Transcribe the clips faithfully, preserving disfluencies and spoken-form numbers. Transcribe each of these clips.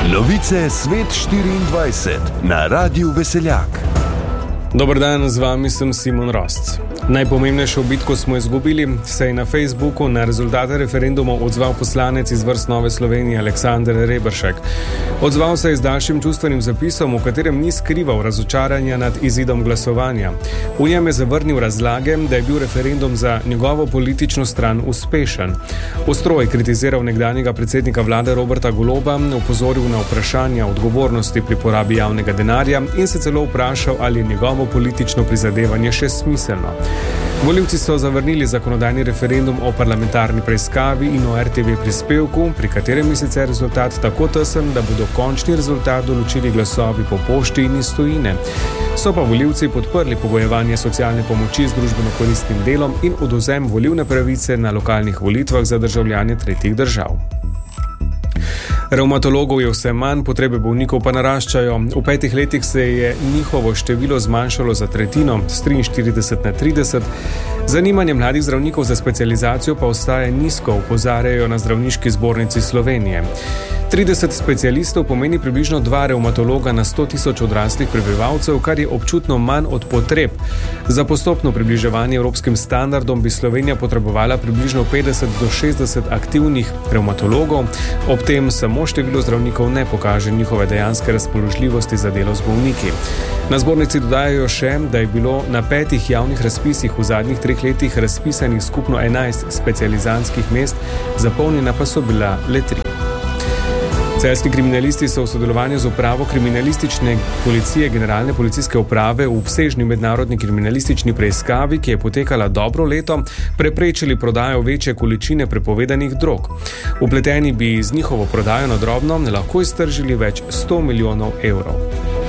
Novice Svet štiriindvajset na Radiu Veseljak. Dober dan, z vami sem Simon Rost. Najpomembnejšo bitko smo izgubili, se je na Facebooku na rezultate referenduma odzval poslanec iz vrst Nove Slovenije Aleksander Reberšek. Odzval se je z daljšim čustvenim zapisom, v katerem ni skrival razočaranja nad izidom glasovanja. V njem je zavrnil razlage, da je bil referendum za njegovo politično stran uspešen. Ostro je kritiziral nekdanjega predsednika vlade Roberta Goloba, opozoril na vprašanja odgovornosti pri porabi javnega denarja in se celo vprašal, ali je njegovo politično prizadevanje še smiselno. Volivci so zavrnili zakonodajni referendum o parlamentarni preiskavi in o er te ve prispevku, pri katerem je sicer rezultat tako tesen, da bodo končni rezultat določili glasovi po pošti in iz tujine. So pa volivci podprli pogojevanje socialne pomoči z družbeno koristnim delom in odvzem volilne pravice na lokalnih volitvah za državljane tretjih držav. Revmatologov je vse manj, potrebe bolnikov pa naraščajo. V petih letih se je njihovo število zmanjšalo za tretjino, s triinštirideset na trideset. Zanimanje mladih zdravnikov za specializacijo pa ostaja nizko, opozarjajo na Zdravniški zbornici Slovenije. trideset specialistov pomeni približno dva revmatologa na sto tisoč odraslih prebivalcev, kar je občutno manj od potreb. Za postopno približevanje evropskim standardom bi Slovenija potrebovala približno petdeset do šestdeset aktivnih revmatologov, ob tem samo število zdravnikov ne pokaže njihove dejanske razpoložljivosti za delo z bolniki. Na zbornici dodajajo še, da je bilo na petih javnih razpisih v zadnjih treh letih razpisanih skupno enajst specializantskih mest, zapolnjena pa so bila le tri. Celjski kriminalisti so v sodelovanju z upravo kriminalistične policije Generalne policijske uprave v obsežni mednarodni kriminalistični preiskavi, ki je potekala dobro leto, preprečili prodajo večje količine prepovedanih drog. Vpleteni bi z njihovo prodajo na drobno lahko iztržili več sto milijonov evrov.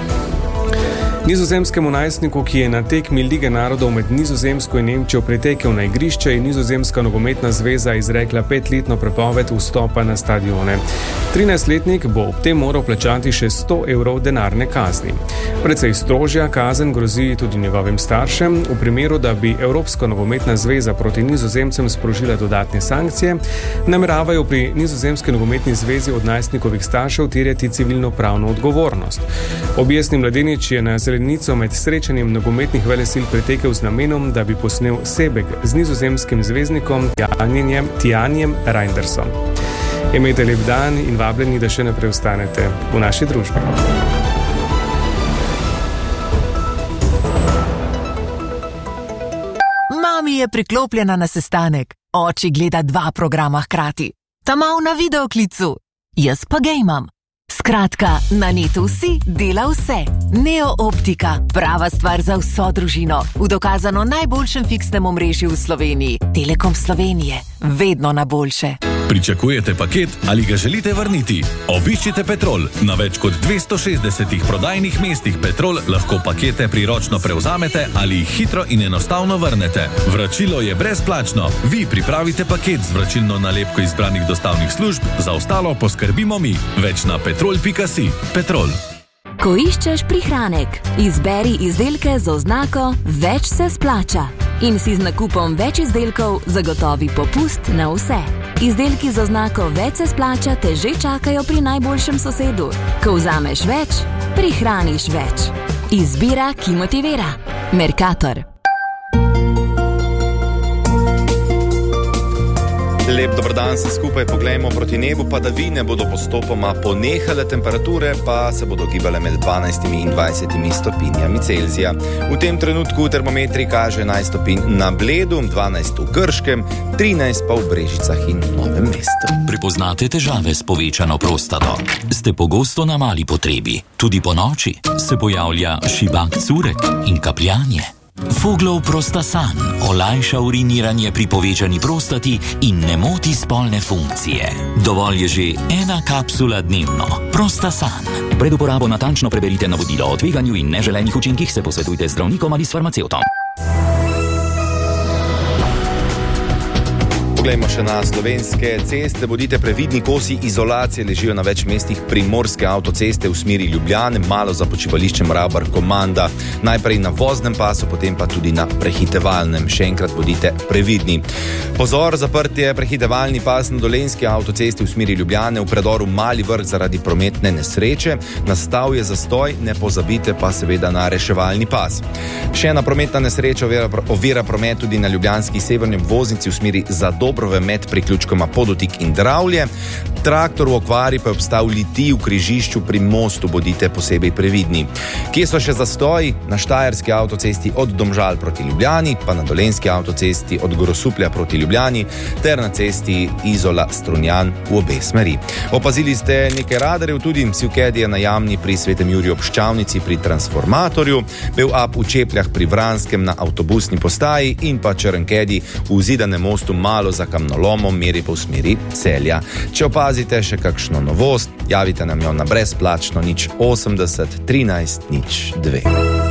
Nizozemskemu najstniku, ki je na tekmi Lige narodov med Nizozemsko in Nemčijo pritekel na igrišče, je Nizozemska nogometna zveza izrekla petletno prepoved vstopa na stadione. trinajstletnik bo ob tem moral plačati še sto evrov denarne kazni. Precej strožja kazen grozi tudi njegovim staršem. V primeru, da bi Evropska nogometna zveza proti Nizozemcem sprožila dodatne sankcije, nameravajo pri Nizozemski nogometni zvezi od najstnikovih staršev terjati civilno-pravno odgovornost. Objestni mladenič je na zelenico med srečanjem nogometnih velesil pritekel z namenom, da bi posnel sebek z nizozemskim zvezdnikom Tjanjem, Tjanjem Reindersom. Imejte lep dan in vabljeni, da še naprej ostanete v naši družbi. Mami je priklopljena na sestanek. Oči gleda dva programa hkrati. Ta mal na videoklicu. Jaz pa gejmam. Skratka, na netu vsi dela vse. Neo Optika, prava stvar za vso družino. V dokazano najboljšem fiksnem omrežju v Sloveniji. Telekom Slovenije, vedno na boljše. Pričakujete paket ali ga želite vrniti? Obiščite Petrol. Na več kot dvesto šestdesetih prodajnih mestih Petrol lahko pakete priročno prevzamete ali jih hitro in enostavno vrnete. Vračilo je brezplačno. Vi pripravite paket z vračilno nalepko izbranih dostavnih služb, za ostalo poskrbimo mi. Več na petrol pika si. Petrol. Ko iščeš prihranek, izberi izdelke z oznako Več se splača in si z nakupom več izdelkov zagotovi popust na vse. Izdelki z oznako Več se splača te že čakajo pri najboljšem sosedu. Ko vzameš več, prihraniš več. Izbira, ki motivira. Mercator. Lep dober dan, se skupaj poglejmo proti nebu, padavine bodo postopoma ponehale, temperature pa se bodo gibale med dvanajstimi in dvajsetimi stopinjami Celzija. V tem trenutku termometri kaže enajst stopinj na Bledu, dvanajst v Krškem, trinajst pa v Brežicah in Novem mestu. Prepoznate težave s povečano prostato? Ste pogosto na mali potrebi? Tudi po noči se pojavlja šibak curek in kapljanje? Foglov Prostasan olajša uriniranje pri povečani prostati in ne moti spolne funkcije. Dovolj je že ena kapsula dnevno. Prostasan. Pred uporabo natančno preberite navodilo o tveganju in neželenih učinkih, se posvetujte z zdravnikom ali s farmacevtom. Poglejmo še na slovenske ceste. Bodite previdni, kosi izolacije ležijo na več mestih primorske avtoceste v smeri Ljubljane, malo za počivališčem Rabar Komanda. Najprej na voznem pasu, potem pa tudi na prehitevalnem. Še enkrat bodite previdni. Pozor, zaprt je prehitevalni pas na dolenjski avtocesti v smeri Ljubljane v predoru Mali Vrh zaradi prometne nesreče. Nastal je zastoj, ne pozabite pa seveda na reševalni pas. Še ena prometna nesreča ovira, ovira promet tudi na ljubljanski severni obvoznici v smeri Zadobrove med priključkoma Podotik in Dravlje. Traktor v okvari pa je obstal litij v križišču pri mostu, bodite posebej previdni. Kje so še zastoji? Na štajerski avtocesti od Domžal proti Ljubljani, pa na dolenjski avtocesti od Grosuplja proti Ljubljani ter na cesti Izola-Strunjan v obe smeri. Opazili ste nekaj radarjev, tudi Sivked je na Jamni pri Svetem Juriju ob Ščavnici pri transformatorju, Bel Up v Čepljah pri Vranskem na avtobusni postaji in pa Črnkedi v Zidanem mostu malo za kamnolomom, meri pa v smeri Celja. Če opazite še kakšno novost, javite nam jo na brezplačno nič osemdeset trinajst nič dve.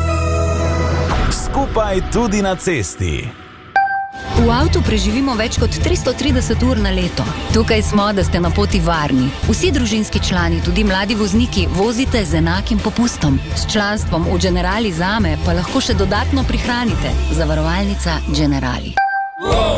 Skupaj tudi na cesti. V avtu preživimo več kot tristo trideset ur na leto. Tukaj smo, da ste na poti varni. Vsi družinski člani, tudi mladi vozniki, vozite z enakim popustom. S članstvom v Generali Zame pa lahko še dodatno prihranite. Zavarovalnica Generali.